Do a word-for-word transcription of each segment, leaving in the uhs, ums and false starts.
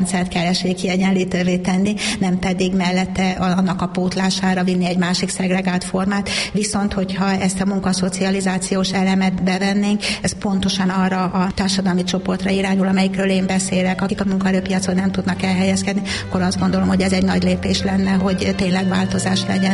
rendszert kell esélykiegyenlítővé tenni, nem pedig mellette annak a pótlására vinni egy másik szegregált formát. Viszont, hogyha ezt a munkaszocializációs elemet bevennénk, ez pontosan arra a társadalmi csoportra irányul, amelyikről én beszélek, akik a munkaerőpiacon nem tudnak elhelyezkedni, akkor azt gondolom, hogy ez egy nagy lépés lenne, hogy tényleg változás legyen.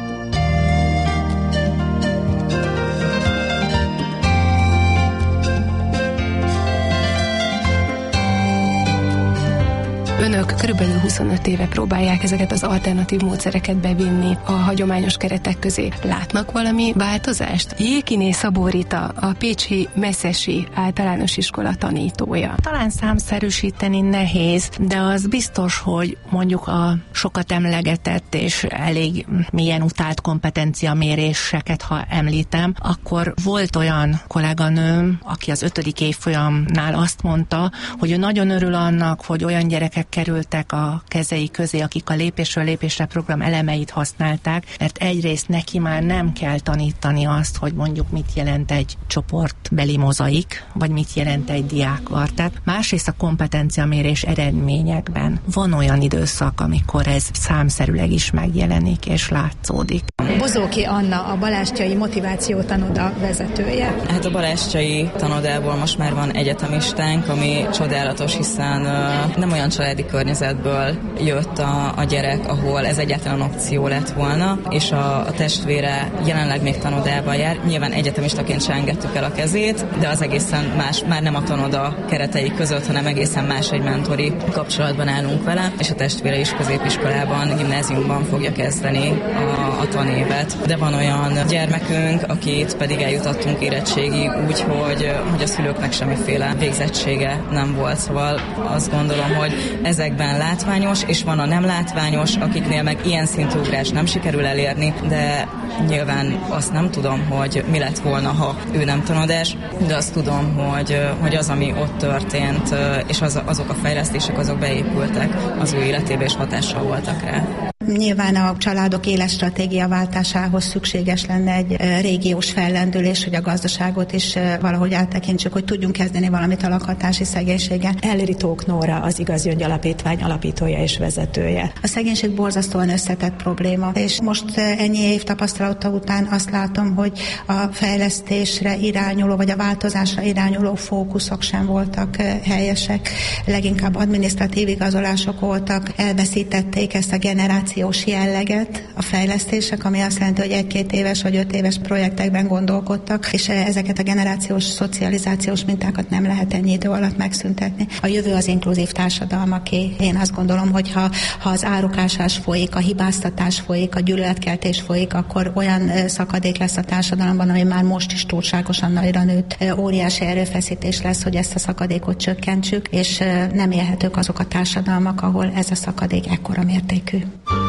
Önök körülbelül huszonöt éve próbálják ezeket az alternatív módszereket bevinni a hagyományos keretek közé. Látnak valami változást? Jékiné Szabó Rita, a pécsi Messzesi általános iskola tanítója. Talán számszerűsíteni nehéz, de az biztos, hogy mondjuk a sokat emlegetett és elég mélyen utált kompetenciaméréseket, ha említem, akkor volt olyan kolléganőm, aki az ötödik évfolyamnál azt mondta, hogy ő nagyon örül annak, hogy olyan gyerekek kerültek a kezei közé, akik a lépésről lépésre program elemeit használták, mert egyrészt neki már nem kell tanítani azt, hogy mondjuk mit jelent egy csoportbeli mozaik, vagy mit jelent egy diákkvartett. Másrészt a kompetenciamérés eredményekben van olyan időszak, amikor ez számszerűleg is megjelenik és látszódik. Bozóki Anna, a Balástyai Motiváció Tanoda vezetője. Hát a Balástyai Tanodából most már van egyetemistánk, ami csodálatos, hiszen uh, nem olyan családi környezetből jött a, a gyerek, ahol ez egyáltalán opció lett volna, és a, a testvére jelenleg még tanodában jár. Nyilván egyetemistaként se engedtük el a kezét, de az egészen más, már nem a tanoda keretei között, hanem egészen más egy mentori kapcsolatban állunk vele, és a testvére is középiskolában, gimnáziumban fogja kezdeni a, a tanévet. De van olyan gyermekünk, akit pedig eljutottunk érettségi úgy, hogy, hogy a szülőknek semmiféle végzettsége nem volt. Szóval azt gondolom, hogy ezekben látványos, és van a nem látványos, akiknél meg ilyen szintű ugrás nem sikerül elérni, de nyilván azt nem tudom, hogy mi lett volna, ha ő nem tanodás, de azt tudom, hogy, hogy az, ami ott történt, és az, azok a fejlesztések, azok beépültek az ő életébe, és hatással voltak rá. Nyilván a családok életstratégiaváltásához szükséges lenne egy régiós fellendülés, hogy a gazdaságot is valahogy áttekintsük, hogy tudjunk kezdeni valamit a lakhatási szegénységen. Elleri Tóth Nóra, az Igazi Öngy Alapítvány alapítója és vezetője. A szegénység borzasztóan összetett probléma, és most ennyi év tapasztalata után azt látom, hogy a fejlesztésre irányuló, vagy a változásra irányuló fókuszok sem voltak helyesek. Leginkább adminisztratív igazolások voltak, elveszítették ezt a generációs jelleget a fejlesztések, ami azt jelenti, hogy egy-két éves vagy öt éves projektekben gondolkodtak, és ezeket a generációs szocializációs mintákat nem lehet ennyi idő alatt megszüntetni. A jövő az inkluzív társadalmaké. Én azt gondolom, hogy ha, ha az árukásás folyik, a hibáztatás folyik, a gyűlöletkeltés folyik, akkor olyan szakadék lesz a társadalomban, ami már most is túlságosan nagyra nőtt. Óriási erőfeszítés lesz, hogy ezt a szakadékot csökkentsük, és nem élhetők azok a társadalmak, ahol ez a szakadék ekkora mértékű.